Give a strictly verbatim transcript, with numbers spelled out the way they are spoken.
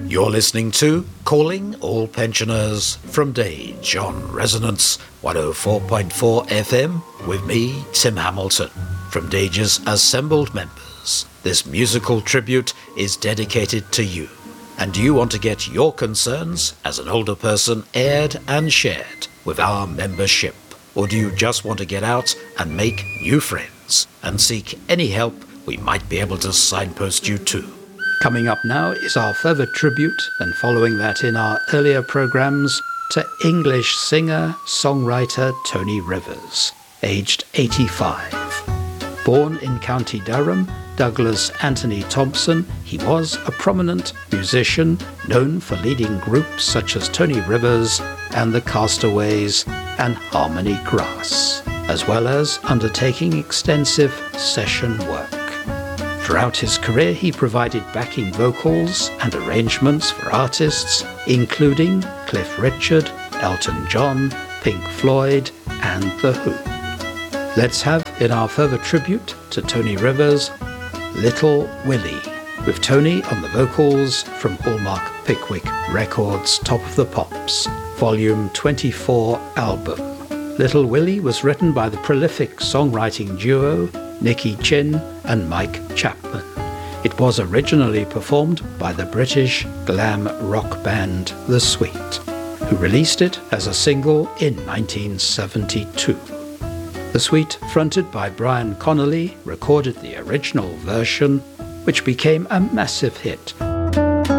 You're listening to Calling All Pensioners from Dage on Resonance one oh four point four F M with me, Tim Hamilton. From Dage's assembled members, this musical tribute is dedicated to you. And do you want to get your concerns as an older person aired and shared with our membership? Or do you just want to get out and make new friends and seek any help we might be able to signpost you to? Coming up now is our further tribute, and following that in our earlier programmes, to English singer, songwriter Tony Rivers, aged eighty-five. Born in County Durham, Douglas Anthony Thompson, he was a prominent musician known for leading groups such as Tony Rivers and the Castaways and Harmony Grass, as well as undertaking extensive session work. Throughout his career, he provided backing vocals and arrangements for artists including Cliff Richard, Elton John, Pink Floyd, and The Who. Let's have, in our further tribute to Tony Rivers, Little Willie, with Tony on the vocals from Hallmark Pickwick Records' Top of the Pops, Volume twenty-four album. Little Willie was written by the prolific songwriting duo Nicky Chinn and Mike Chapman. It was originally performed by the British glam rock band The Sweet, who released it as a single in nineteen seventy-two. The Sweet, fronted by Brian Connolly, recorded the original version, which became a massive hit